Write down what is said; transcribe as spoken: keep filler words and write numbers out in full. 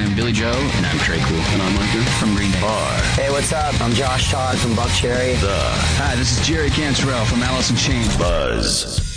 I'm Billy Joe. And I'm Trey Cool. And I'm Micah from Green Day. Bar. Hey, what's up? I'm Josh Todd from Buckcherry. The Hi, this is Jerry Cantrell from Alice in Chains. Buzz.